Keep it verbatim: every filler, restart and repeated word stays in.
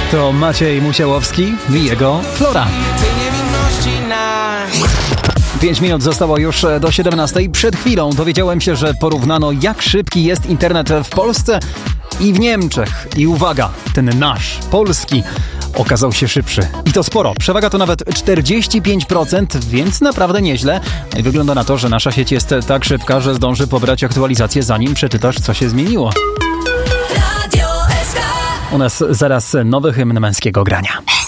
To Maciej Musiałowski i jego Flora. Pięć minut zostało już do siedemnastej. Przed chwilą dowiedziałem się, że porównano, jak szybki jest internet w Polsce i w Niemczech. I uwaga, ten nasz, polski, okazał się szybszy. I to sporo. Przewaga to nawet czterdzieści pięć procent, więc naprawdę nieźle. I wygląda na to, że nasza sieć jest tak szybka, że zdąży pobrać aktualizację, zanim przeczytasz, co się zmieniło. U nas zaraz nowy hymn męskiego grania.